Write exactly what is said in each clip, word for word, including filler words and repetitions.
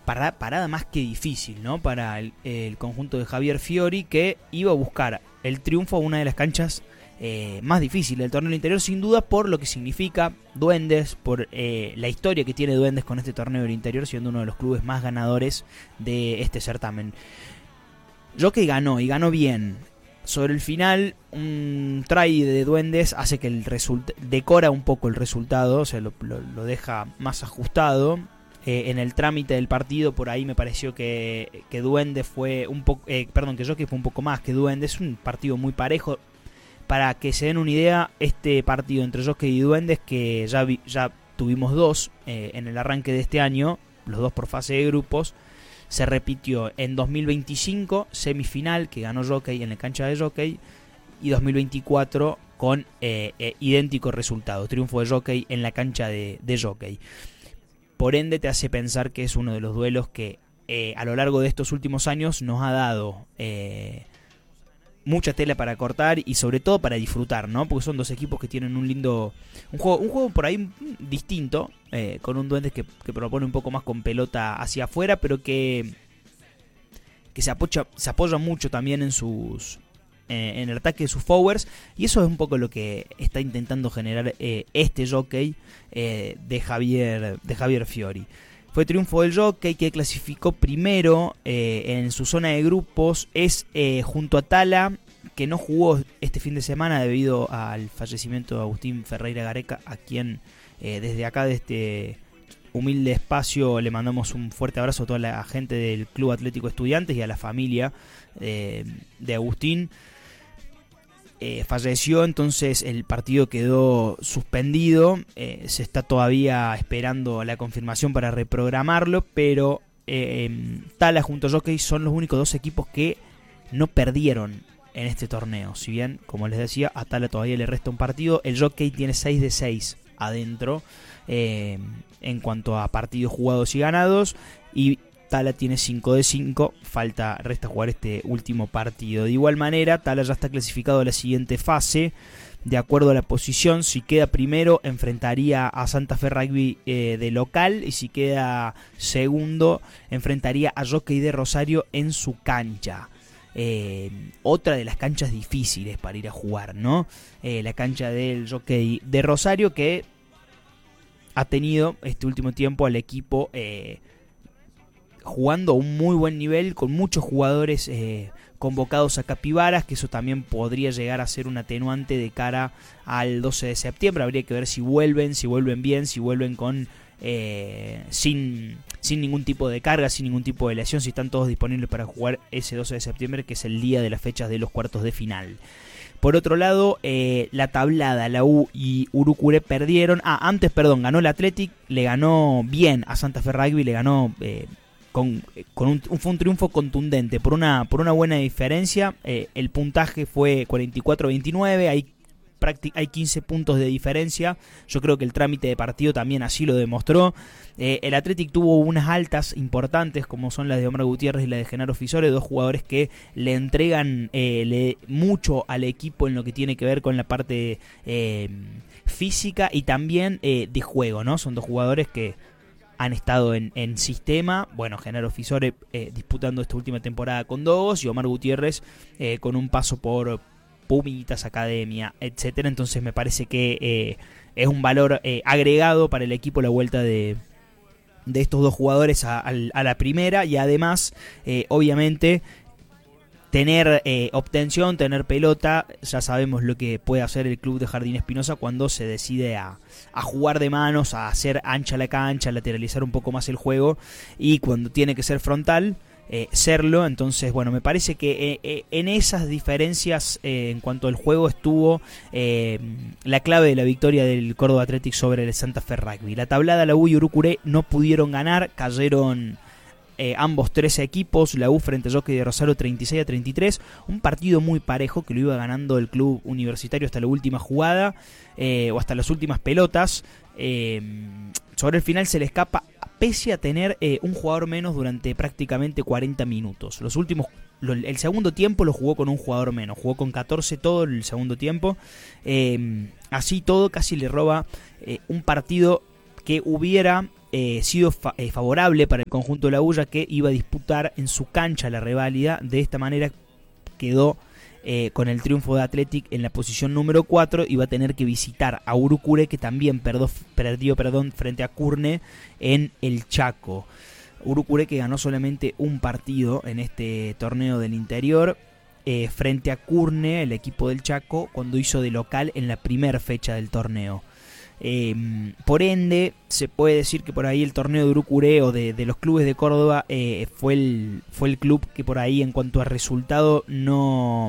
para, parada más que difícil, ¿no? Para el, el conjunto de Javier Fiori, que iba a buscar el triunfo a una de las canchas eh, más difíciles del torneo del interior, sin duda por lo que significa Duendes, por eh, la historia que tiene Duendes con este torneo del interior, siendo uno de los clubes más ganadores de este certamen. Jockey ganó, y ganó bien. Sobre el final, un try de Duendes hace que el resultado decora un poco el resultado, o sea, lo, lo, lo deja más ajustado. Eh, en el trámite del partido, por ahí me pareció que, que Duendes fue un poco, eh, perdón, que Jockey fue un poco más que Duendes. Es un partido muy parejo. Para que se den una idea, este partido entre Jockey y Duendes, que ya, vi, ya tuvimos dos eh, en el arranque de este año, los dos por fase de grupos, se repitió en dos mil veinticinco, semifinal, que ganó Jockey en la cancha de Jockey, y dos mil veinticuatro con eh, eh, idéntico resultado, triunfo de Jockey en la cancha de, de Jockey. Por ende, te hace pensar que es uno de los duelos que eh, a lo largo de estos últimos años nos ha dado eh, mucha tela para cortar y sobre todo para disfrutar, ¿no? Porque son dos equipos que tienen un lindo, un juego, un juego por ahí distinto, eh, con un Duendes que, que propone un poco más con pelota hacia afuera, pero que, que se apoya, se apoya mucho también en sus eh, en el ataque de sus forwards, y eso es un poco lo que está intentando generar eh, este Jockey eh, de Javier de Javier Fiori. Fue triunfo del Jockey, que clasificó primero eh, en su zona de grupos. Es eh, junto a Tala, que no jugó este fin de semana debido al fallecimiento de Agustín Ferreira Gareca, a quien eh, desde acá, de este humilde espacio, le mandamos un fuerte abrazo a toda la gente del Club Atlético Estudiantes y a la familia eh, de Agustín. Eh, falleció, entonces el partido quedó suspendido. Eh, se está todavía esperando la confirmación para reprogramarlo, pero eh, Tala junto a Jockey son los únicos dos equipos que no perdieron en este torneo. Si bien, como les decía, a Tala todavía le resta un partido, el Jockey tiene seis de seis adentro eh, en cuanto a partidos jugados y ganados, y Tala tiene cinco de cinco, falta, resta jugar este último partido. De igual manera, Tala ya está clasificado a la siguiente fase. De acuerdo a la posición, si queda primero, enfrentaría a Santa Fe Rugby eh, de local, y si queda segundo, enfrentaría a Jockey de Rosario en su cancha. Eh, otra de las canchas difíciles para ir a jugar, ¿no? Eh, la cancha del Jockey de Rosario, que ha tenido este último tiempo al equipo Eh, jugando a un muy buen nivel, con muchos jugadores eh, convocados a Capibaras, que eso también podría llegar a ser un atenuante de cara al doce de septiembre. Habría que ver si vuelven, si vuelven bien, si vuelven con eh, sin, sin ningún tipo de carga, sin ningún tipo de lesión, si están todos disponibles para jugar ese doce de septiembre, que es el día de las fechas de los cuartos de final. Por otro lado, eh, la tablada, la U y Urucuré perdieron. Ah, antes, perdón, ganó el Athletic, le ganó bien a Santa Fe Rugby, le ganó Eh, Con, con un, fue un triunfo contundente por una, por una buena diferencia. Eh, el puntaje fue cuarenta y cuatro a veintinueve, hay, hay quince puntos de diferencia. Yo creo que el trámite de partido también así lo demostró. Eh, el Athletic tuvo unas altas importantes, como son las de Omar Gutiérrez y la de Genaro Fisore, dos jugadores que le entregan eh, le, mucho al equipo en lo que tiene que ver con la parte eh, física y también eh, de juego, ¿no? Son dos jugadores que han estado en, en sistema. Bueno, Genaro Fisore eh, disputando esta última temporada con Dogos, y Omar Gutiérrez eh, con un paso por Pumitas, Academia, etcétera. Entonces me parece que eh, es un valor eh, agregado para el equipo la vuelta de, de estos dos jugadores a, a, a la primera, y además, eh, obviamente, tener eh, obtención, tener pelota. Ya sabemos lo que puede hacer el club de Jardín Espinosa cuando se decide a, a jugar de manos, a hacer ancha la cancha, a lateralizar un poco más el juego, y cuando tiene que ser frontal, eh, serlo. Entonces, bueno, me parece que eh, en esas diferencias eh, en cuanto al juego estuvo eh, la clave de la victoria del Córdoba Athletic sobre el Santa Fe Rugby. La tablada, la U y Urucuré no pudieron ganar, cayeron Eh, ambos trece equipos. La U frente a Jockey de Rosario treinta y seis a treinta y tres, un partido muy parejo que lo iba ganando el club universitario hasta la última jugada eh, o hasta las últimas pelotas. Eh, sobre el final se le escapa, pese a tener eh, un jugador menos durante prácticamente cuarenta minutos. Los últimos, lo, el segundo tiempo lo jugó con un jugador menos, jugó con catorce todo el segundo tiempo. Eh, así todo casi le roba eh, un partido que hubiera eh, sido fa eh, favorable para el conjunto de la U, ya que iba a disputar en su cancha la reválida. De esta manera quedó eh, con el triunfo de Athletic en la posición número cuatro y va a tener que visitar a Urucuré, que también perdió, perdió perdón, frente a Curne en el Chaco. Urucuré que ganó solamente un partido en este torneo del interior eh, frente a Curne, el equipo del Chaco, cuando hizo de local en la primera fecha del torneo. Eh, por ende, se puede decir que por ahí el torneo de Urucuré o de, de los clubes de Córdoba eh, fue, el, fue el club que por ahí en cuanto a resultado no,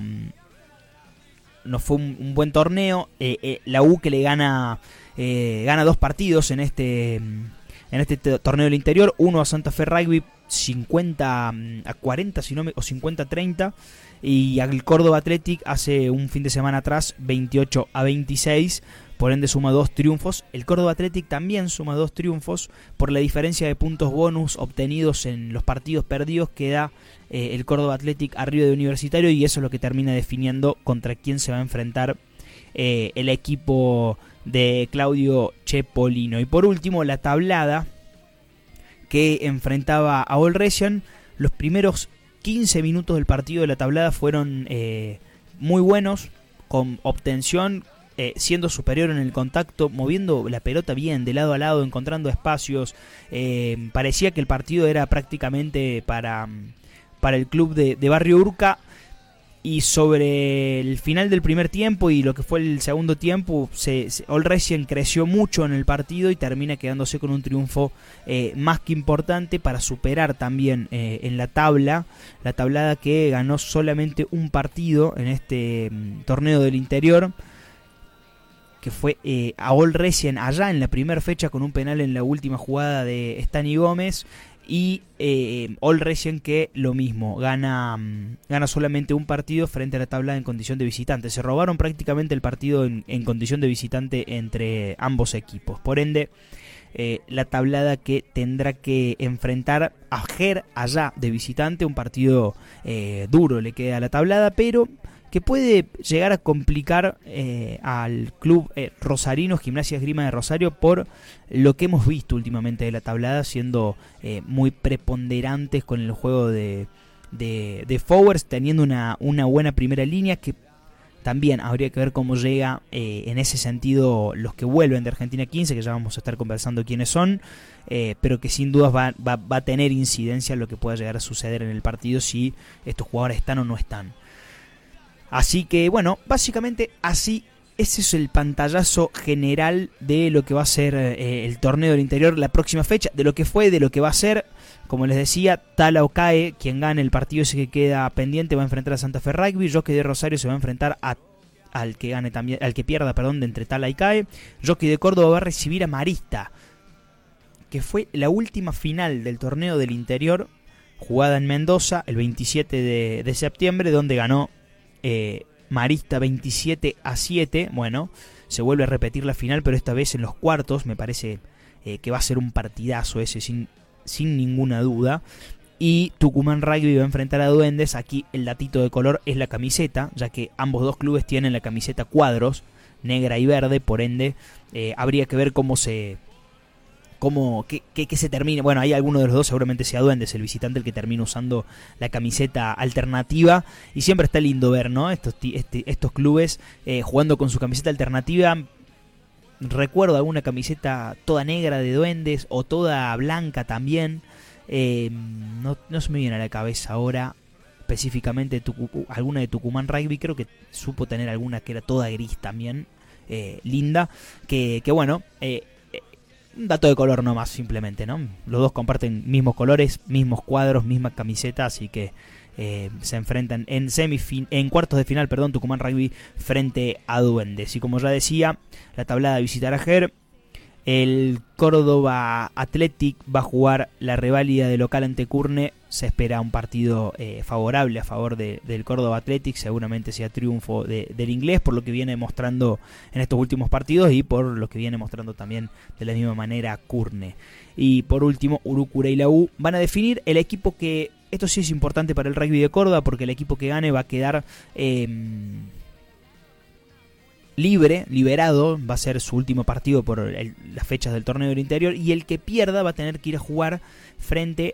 no fue un, un buen torneo. Eh, eh, la U que le gana, eh, gana dos partidos en este... En este torneo del interior, uno a Santa Fe Rugby cincuenta a cuarenta si no me, o cincuenta a treinta, y al Córdoba Athletic hace un fin de semana atrás veintiocho a veintiséis, por ende suma dos triunfos. El Córdoba Athletic también suma dos triunfos por la diferencia de puntos bonus obtenidos en los partidos perdidos que da eh, el Córdoba Athletic arriba de Universitario, y eso es lo que termina definiendo contra quién se va a enfrentar eh, el equipo de Claudio Chepolino. Y por último, la tablada que enfrentaba a All Resian. Los primeros quince minutos del partido de la tablada fueron eh, muy buenos, con obtención, eh, siendo superior en el contacto, moviendo la pelota bien de lado a lado, encontrando espacios. Eh, parecía que el partido era prácticamente para, para el club de, de Barrio Urca. Y sobre el final del primer tiempo y lo que fue el segundo tiempo, se, se, All Resian creció mucho en el partido y termina quedándose con un triunfo eh, más que importante para superar también eh, en la tabla, la tablada que ganó solamente un partido en este mm, torneo del interior, que fue eh, a All Resian allá en la primera fecha con un penal en la última jugada de Stani Gómez. Y eh, All Resian que lo mismo, gana, gana solamente un partido frente a la tabla en condición de visitante. Se robaron prácticamente el partido en, en condición de visitante entre ambos equipos. Por ende, eh, la tablada que tendrá que enfrentar a Ger allá de visitante. Un partido eh, duro le queda a la tablada, pero que puede llegar a complicar eh, al club eh, rosarino, Gimnasia Esgrima de Rosario, por lo que hemos visto últimamente de la tablada, siendo eh, muy preponderantes con el juego de, de, de forwards, teniendo una, una buena primera línea, que también habría que ver cómo llega eh, en ese sentido los que vuelven de Argentina quince, que ya vamos a estar conversando quiénes son, eh, pero que sin dudas va, va, va a tener incidencia en lo que pueda llegar a suceder en el partido si estos jugadores están o no están. Así que bueno, básicamente así, ese es el pantallazo general de lo que va a ser eh, el torneo del interior la próxima fecha, de lo que fue, de lo que va a ser. Como les decía, Tala o Cae, quien gane el partido ese que queda pendiente, va a enfrentar a Santa Fe Rugby. Jockey de Rosario se va a enfrentar a, al que gane también, al que pierda, perdón, de entre Tala y Cae. Jockey de Córdoba va a recibir a Marista, que fue la última final del torneo del interior, jugada en Mendoza el veintisiete de, de septiembre, donde ganó Eh, Marista veintisiete a siete. Bueno, se vuelve a repetir la final, pero esta vez en los cuartos. Me parece eh, que va a ser un partidazo ese, sin, sin ninguna duda. Y Tucumán Rugby va a enfrentar a Duendes. Aquí el datito de color es la camiseta, ya que ambos dos clubes tienen la camiseta cuadros, negra y verde. Por ende, eh, habría que ver cómo se... Cómo, que, que, que se termine. Bueno, hay alguno de los dos, seguramente sea Duendes, el visitante, el que termina usando la camiseta alternativa. Y siempre está lindo ver, ¿no? Estos, este, estos clubes eh, jugando con su camiseta alternativa. Recuerdo alguna camiseta toda negra de Duendes o toda blanca también. Eh, no, no se me viene a la cabeza ahora específicamente Tucu, alguna de Tucumán Rugby. Creo que supo tener alguna que era toda gris también. Eh, linda. Que, que bueno... Eh, Un dato de color nomás, simplemente, ¿no? Los dos comparten mismos colores, mismos cuadros, misma camiseta, así que eh, se enfrentan en semifin en cuartos de final, perdón, Tucumán Rugby frente a Duendes. Y como ya decía, la tablada visitará a Ger. El Córdoba Athletic va a jugar la reválida de local ante Curne. Se espera un partido eh, favorable a favor de, del Córdoba Athletic. Seguramente sea triunfo de, del inglés, por lo que viene mostrando en estos últimos partidos y por lo que viene mostrando también de la misma manera Curne. Y por último, Urucuré y la U van a definir el equipo que... Esto sí es importante para el rugby de Córdoba, porque el equipo que gane va a quedar... Eh, libre, liberado, va a ser su último partido por el, las fechas del torneo del interior, y el que pierda va a tener que ir a jugar frente